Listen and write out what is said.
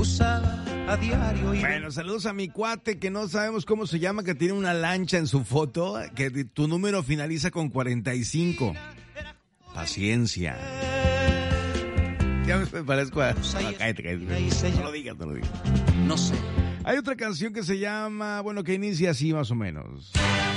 usaba a diario. Bueno, saludos a mi cuate que no sabemos cómo se llama, que tiene una lancha en su foto, que tu número finaliza con 45. Paciencia. Ya me parezco a... No, cállate. No lo digas. No sé. Hay otra canción que se llama, bueno, que inicia así más o menos.